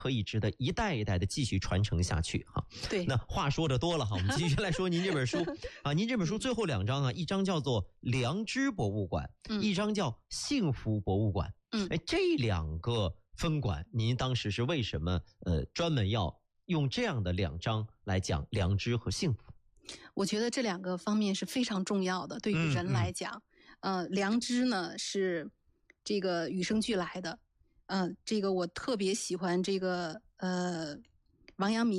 可以值得一代一代的继续传承下去哈。 对， 那话说的多了哈，我们继续来说您这本书啊，您这本书最后2章啊，一章叫做良知博物馆，一章叫幸福博物馆。这2个分馆，您当时是为什么专门要用这样的2章来讲良知和幸福？ 我觉得这2个方面是非常重要的，对于人来讲，良知呢是这个与生俱来的，这个我特别喜欢这个王阳明